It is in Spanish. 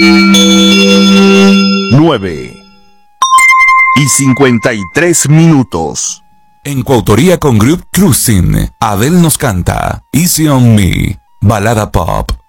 9:53. En coautoría con Group Cruising, Adele nos canta Easy on Me, balada pop.